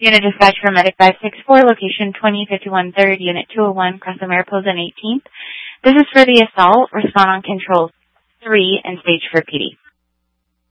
Unit dispatch for Medic 564, location 2051 3rd, Unit 201, Cross the Mariposa and 18th. This is for the assault. Respond on control 3 and stage for PD.